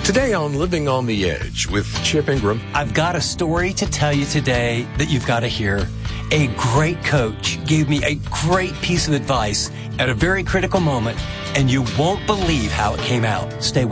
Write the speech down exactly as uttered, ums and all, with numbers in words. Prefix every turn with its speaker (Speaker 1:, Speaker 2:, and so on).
Speaker 1: Today on Living on the Edge with Chip Ingram.
Speaker 2: I've got a story to tell you today that you've got to hear. A great coach gave me a great piece of advice at a very critical moment, and you won't believe how it came out. Stay with